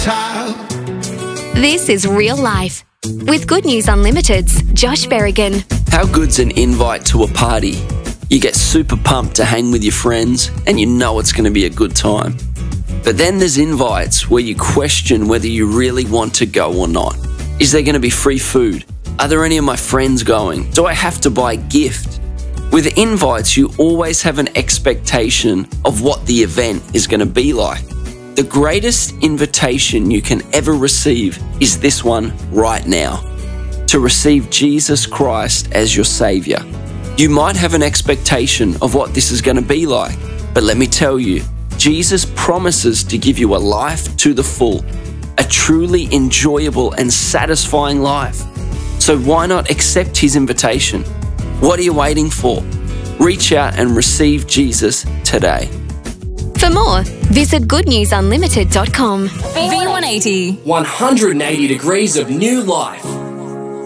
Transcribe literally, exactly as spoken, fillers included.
child. This is Real Life with Good News Unlimited's Josh Berrigan. How good's an invite to a party? You get super pumped to hang with your friends and you know it's going to be a good time. But then there's invites where you question whether you really want to go or not. Is there going to be free food? Are there any of my friends going? Do I have to buy a gift? With invites, you always have an expectation of what the event is going to be like. The greatest invitation you can ever receive is this one right now, to receive Jesus Christ as your Saviour. You might have an expectation of what this is going to be like, but let me tell you, Jesus promises to give you a life to the full, a truly enjoyable and satisfying life. So why not accept His invitation? What are you waiting for? Reach out and receive Jesus today. For more, visit good news unlimited dot com. V one eighty. one hundred eighty degrees of new life.